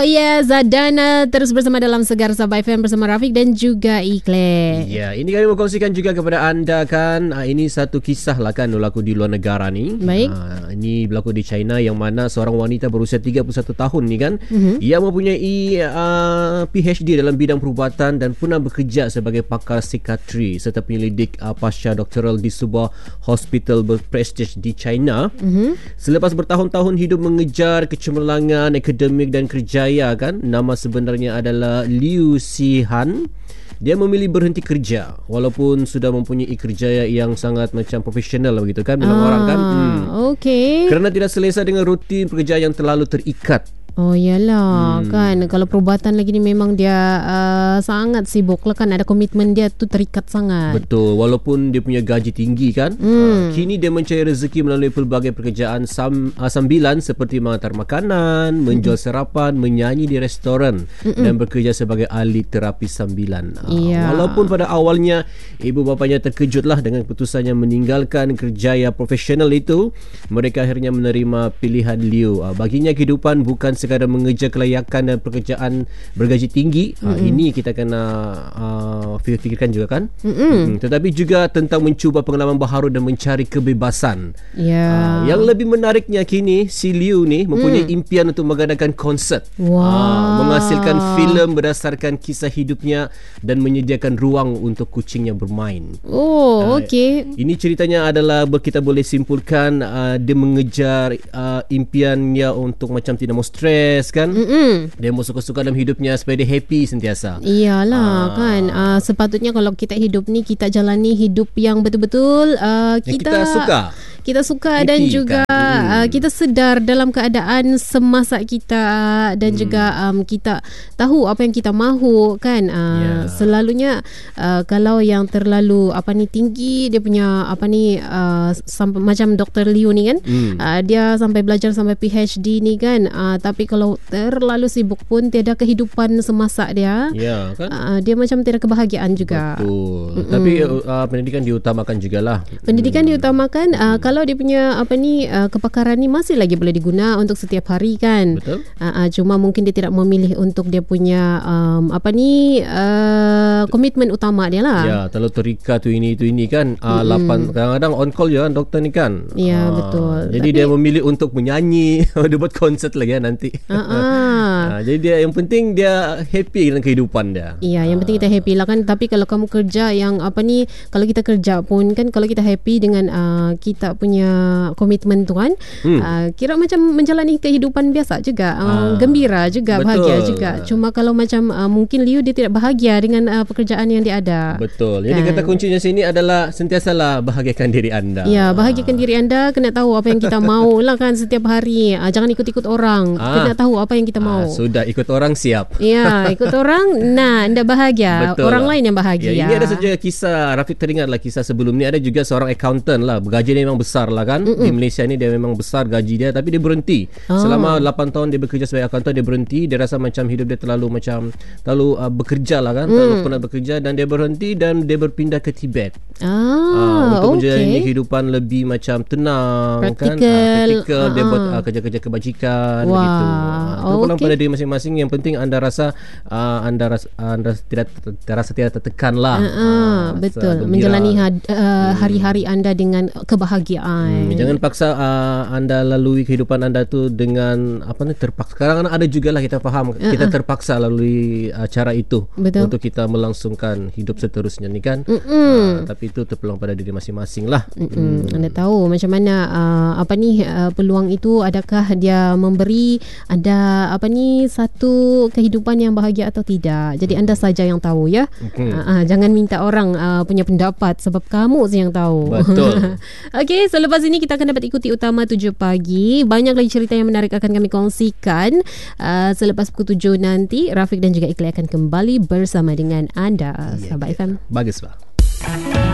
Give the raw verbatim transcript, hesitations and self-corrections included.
Oh ya, yeah, Zadana terus bersama dalam Segar Sabah F M bersama Rafiq dan juga Ikhlas. Ya, ini kami berkongsikan juga kepada anda kan. Uh, ini satu kisah lah kan berlaku di luar negara ni. Baik. Uh, ini berlaku di China yang mana seorang wanita berusia tiga puluh satu tahun ni kan, Mm-hmm. ia mempunyai uh, P H D dalam bidang perubatan dan pernah bekerja sebagai pakar psikiatri serta penyelidik uh, pasca doktoral di sebuah hospital berprestij di China. Mm-hmm. Selepas bertahun-tahun hidup mengejar kecemerlangan akademik dan kerjaya kan, nama sebenarnya adalah Liu Zihan. Dia memilih berhenti kerja walaupun sudah mempunyai kerjaya yang sangat macam profesional begitu kan, bilang ah, orang kan. Hmm. Okey. Kerana tidak selesa dengan rutin pekerjaan yang terlalu terikat. Oh iyalah Hmm. kan, kalau perubatan lagi ni memang dia uh, sangat sibuk lah kan, ada komitmen dia tu terikat sangat. Betul, walaupun dia punya gaji tinggi kan. Hmm. Uh, kini dia mencari rezeki melalui pelbagai pekerjaan sam, uh, sambilan seperti mengantar makanan, menjual sarapan, menyanyi di restoran Mm-mm. dan bekerja sebagai ahli terapi sambilan. Uh, Ya. Walaupun pada awalnya ibu bapanya terkejutlah dengan keputusannya meninggalkan kerjaya profesional itu, mereka akhirnya menerima pilihan Liu. Uh, baginya kehidupan bukan sekadar mengejar kelayakan dan pekerjaan bergaji tinggi. Uh, ini kita kena uh, fikirkan juga kan. Hmm, tetapi juga tentang mencuba pengalaman baharu dan mencari kebebasan. Ya. Uh, yang lebih menariknya kini si Liu ni mempunyai Mm. impian untuk mengadakan konsert. Wow. Uh, menghasilkan filem berdasarkan kisah hidupnya dan menyediakan ruang untuk kucingnya bermain. Oh, Uh, okey. Ini ceritanya adalah kita boleh simpulkan uh, dia mengejar uh, impiannya untuk macam tidak mau stres kan. Mm-mm. Dia mau suka-suka dalam hidupnya supaya dia happy sentiasa. Iyalah Ah. kan, uh, sepatutnya kalau kita hidup ni kita jalani hidup yang betul-betul uh, Yang kita, kita suka. kita suka Happy dan juga kan? Hmm. uh, kita sedar dalam keadaan semasa kita dan Hmm. juga um, kita tahu apa yang kita mahu kan. Uh, Ya. Selalunya uh, kalau yang terlalu apa ni tinggi dia punya apa ni uh, sampai macam Doktor Liu ni kan, Hmm. uh, dia sampai belajar sampai P H D ni kan, uh, tapi kalau terlalu sibuk pun tiada kehidupan semasa dia. Ya kan. Uh, dia macam tiada kebahagiaan juga. Betul. Mm-mm. Tapi uh, pendidikan diutamakan jugalah. Pendidikan Hmm. diutamakan. Uh, kalau dia punya apa ni uh, kepakaran ni masih lagi boleh diguna untuk setiap hari kan. Betul. Uh, uh, cuma mungkin dia tidak memilih untuk dia punya um, apa ni uh, komitmen utama dia lah. Ya, terlalu terikat tu ini tu ini kan. Uh, lapan kadang-kadang on call je kan doktor ni kan. Ya, Ah, betul. Jadi Tapi- dia memilih untuk menyanyi, dia buat konsert lagi kan nanti. Uh, uh. Ah, jadi dia yang penting dia happy dengan kehidupan dia. Iya, yang penting kita happy lah kan. Tapi kalau kamu kerja yang apa ni, kalau kita kerja pun kan, kalau kita happy dengan uh, kita punya komitmen tu kan, Hmm. uh, kira macam menjalani kehidupan biasa juga, uh, Ah, gembira juga, betul. bahagia juga. Cuma kalau macam uh, mungkin Liu dia tidak bahagia dengan uh, pekerjaan yang dia ada. Betul. Jadi Kan? kata kuncinya sini adalah sentiasalah bahagiakan diri anda. Ya, bahagiakan diri anda, kena tahu apa yang kita mahu lah kan setiap hari. Uh, jangan ikut-ikut orang. Ah. Kena tahu apa yang kita Ah, mahu. sudah ikut orang siap. Ya, ikut orang, nah anda bahagia. Betul Orang lah. lain yang bahagia. Ya, ini ada saja kisah Rafiq teringat lah kisah sebelum ni, ada juga seorang accountant lah, gaji dia memang besar lah kan. Mm-mm. Di Malaysia ni dia memang besar gaji dia, tapi dia berhenti. Oh. Selama lapan tahun dia bekerja sebagai accountant, dia berhenti. Dia rasa macam hidup dia terlalu macam terlalu uh, bekerja lah kan, terlalu Mm. penat bekerja, dan dia berhenti dan dia berpindah ke Tibet. Ah, Uh, untuk menjalani okey. kehidupan lebih macam tenang kan. Praktikal. Uh, praktikal dia Ah, buat ah. uh, kerja-kerja kebajikan Wah, begitu. Uh, terpulang okey. pada diri masing-masing. Yang penting anda rasa uh, anda rasa anda tidak terasa tidak tertekan lah. Ah, ah, Ah, betul. gembira. Menjalani had, uh, hari-hari anda dengan kebahagiaan. Hmm, jangan paksa uh, anda lalui kehidupan anda tu dengan apa ni terpaksa. Sekarang ada juga lah kita faham Uh-uh. kita terpaksa lalui uh, cara itu. Betul. Untuk kita melangsungkan hidup seterusnya ni kan. Mm-mm. Uh, tapi itu terpulang pada diri masing-masing lah. Mm-mm. Anda tahu macam mana uh, apa ni uh, peluang itu, adakah dia memberi anda apa ni satu kehidupan yang bahagia atau tidak. Jadi anda saja yang tahu ya. Mhm. Uh, uh, jangan minta orang uh, punya pendapat sebab kamu saja yang tahu. Betul. Okey, selepas ini kita akan dapat ikuti Utama tujuh pagi. Banyak lagi cerita yang menarik akan kami kongsikan. Uh, selepas pukul tujuh nanti Rafiq dan juga Ikhlas akan kembali bersama dengan anda. Ya, Sahabat ya. F M. Bagus bah.